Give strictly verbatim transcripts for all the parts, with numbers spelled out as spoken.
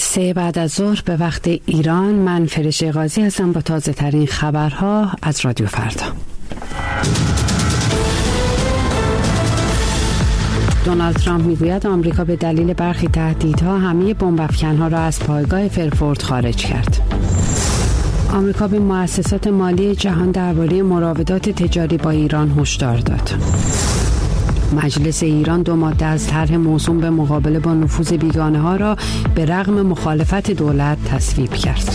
سه بعد از ظهر به وقت ایران. من فرشته قاضی هستم با تازه ترین خبرها از رادیو فردا. دونالد ترامپ میگوید آمریکا به دلیل برخی تهدیدها همه بمب افکنها را از پایگاه فرفورد خارج کرد. آمریکا به مؤسسات مالی جهان درباره مراودات تجاری با ایران هشدار داد. مجلس ایران دو ماده از طرح موسوم به مقابله با نفوذ بیگانه ها را به رغم مخالفت دولت تصویب کرد.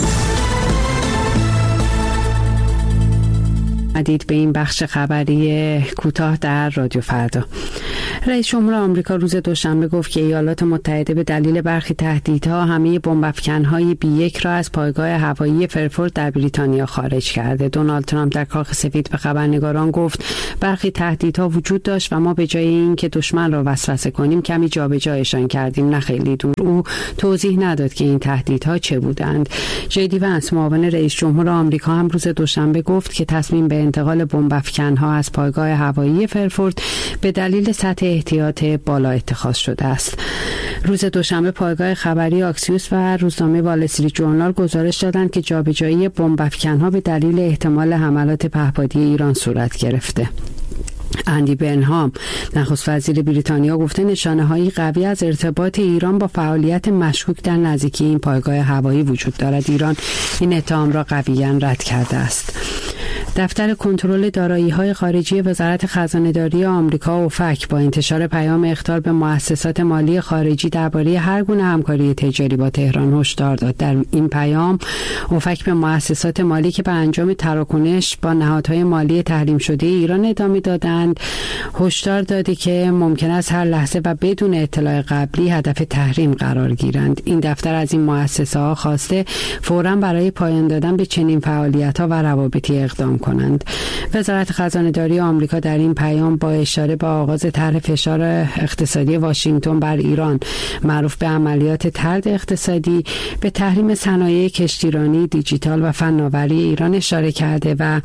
مدید به این بخش خبری کوتاه در رادیو فردا. رئیس جمهور آمریکا روز دوشنبه گفت که ایالات متحده به دلیل برخی تهدیدها همه بمب افکن‌های بی یک را از پایگاه هوایی فرفورد در بریتانیا خارج کرده. دونالد ترامپ در کاخ سفید به خبرنگاران گفت برخی تهدیدها وجود داشت و ما به جای اینکه دشمن را وسوسه کنیم کمی جابجایشان کردیم، نه خیلی دور. او توضیح نداد که این تهدیدها چه بودند. جدی وانس معاون رئیس جمهور آمریکا هم روز دوشنبه گفت که تصمیم به انتقال بمب افکن‌ها از پایگاه هوایی فرفورد به دلیل سطح احتیاط بالا اتخاذ شده است. روز دوشنبه پایگاه خبری آکسیوس و روزنامه وال استریت ژورنال گزارش دادند که جابجایی بمب افکن‌ها به دلیل احتمال حملات پهپادی ایران صورت گرفته. اندی برنهام نخست وزیر بریتانیا گفته نشانه‌های قوی از ارتباط ایران با فعالیت مشکوک در نزدیکی این پایگاه هوایی وجود دارد. ایران این اتهام را قویاً رد کرده است. دفتر کنترل دارایی‌های خارجی وزارت خزانه‌داری آمریکا اوفک با انتشار پیام اخطار به مؤسسات مالی خارجی درباره هر گونه همکاری تجاری با تهران هشدار داد. در این پیام اوفک به مؤسسات مالی که به انجام تراکنش با نهادهای مالی تحریم شده ایران ادامه دادند هشدار داده که ممکن است هر لحظه و بدون اطلاع قبلی هدف تحریم قرار گیرند. این دفتر از این مؤسسه‌ها خواسته فوراً برای پایان دادن به چنین فعالیت‌ها و روابطی اقدام کنند. وزارت خزانه‌داری آمریکا در این پیام با اشاره به آغاز طرح فشار اقتصادی واشنگتن بر ایران معروف به عملیات طرد اقتصادی به تحریم صنایع کشتیرانی، دیجیتال و فناوری ایران اشاره کرده و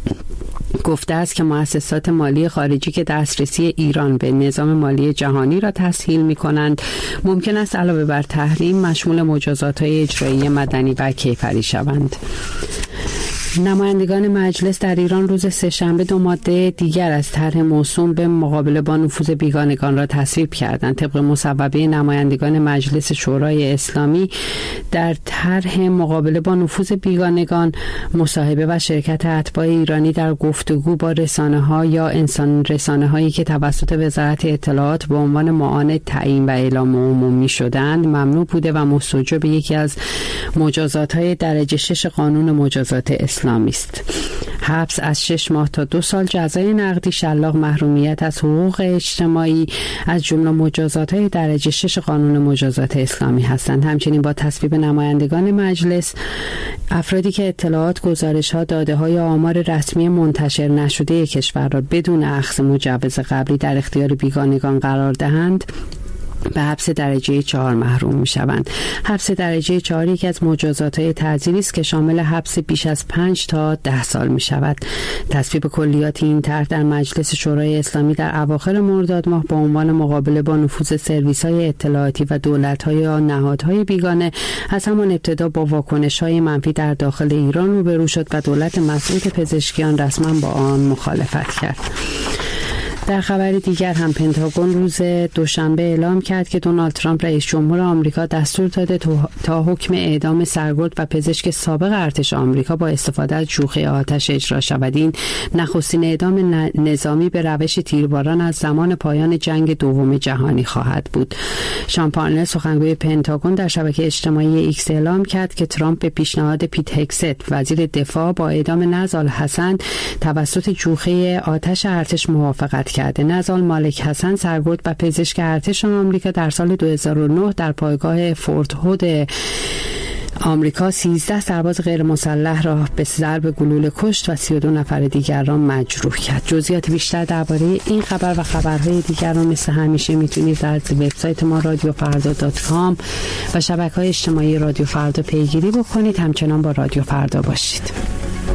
گفته است که مؤسسات مالی خارجی که دسترسی ایران به نظام مالی جهانی را تسهیل می‌کنند ممکن است علاوه بر تحریم مشمول مجازات‌های اجرایی مدنی و کیفری شوند. نمایندگان مجلس در ایران روز سه‌شنبه دو ماده دیگر از طرح موسوم به مقابله با نفوذ بیگانگان را تصویب کردند. طبق مصوبه نمایندگان مجلس شورای اسلامی در طرح مقابله با نفوذ بیگانگان مصاحبه و شرکت اتباع ایرانی در گفتگو با رسانه‌ها یا انسان رسانه‌هایی که توسط وزارت اطلاعات به عنوان معاند تعیین و اعلام عمومی شدند ممنوع بوده و مستوجب یکی از مجازات‌های درجه شش قانون مجازات اسلامی است. حبس از شش ماه تا دو سال، جزای نقدی، شلاق، محرومیت از حقوق اجتماعی از جمله مجازات‌های درجه شش قانون مجازات اسلامی هستند. همچنین با تصویب نمایندگان مجلس افرادی که اطلاعات، گزارش‌ها، داده‌ها یا آمار رسمی منتشر نشده کشور را بدون اخذ مجوز قبلی در اختیار بیگانگان قرار دهند به حبس درجه چهار محروم می شوند. حبس درجه چهار یکی از مجازات‌های تعزیری است که شامل حبس بیش از پنج تا ده سال می شود. تصویب کلیات این طرح در مجلس شورای اسلامی در اواخر مرداد ماه با عنوان مقابله با نفوذ سرویس‌های اطلاعاتی و دولت‌های یا نهادهای بیگانه از همان ابتدا با واکنش‌های منفی در داخل ایران روبرو شد و دولت مسعود پزشکیان رسما با آن مخالفت کرد. در خبر دیگر هم پنتاگون روز دوشنبه اعلام کرد که دونالد ترامپ رئیس جمهور آمریکا دستور داده تا حکم اعدام سرگرد و پزشک سابق ارتش آمریکا با استفاده از جوخه آتش اجرا شود. این نخستین اعدام نظامی به روش تیرباران از زمان پایان جنگ دوم جهانی خواهد بود. شان پارنر سخنگوی پنتاگون در شبکه اجتماعی ایکس اعلام کرد که ترامپ به پیشنهاد پیت هگست وزیر دفاع با اعدام نزال حسن توسط جوخه آتش ارتش موافقت کرده. نزال مالک حسن سرگرد و پزشک ارتش آمریکا در سال دو هزار و نه در پایگاه فورت هود آمریکا سیزده سرباز غیر مسلح را به ضرب گلوله کشت و سی و دو نفر دیگر را مجروح کرد. جزئیات بیشتر درباره این خبر و خبرهای دیگر را مثل همیشه میتونید از وبسایت ما رادیو فردا دات کام و شبکه‌های اجتماعی رادیو فردا پیگیری بکنید. همچنان با رادیو فردا باشید.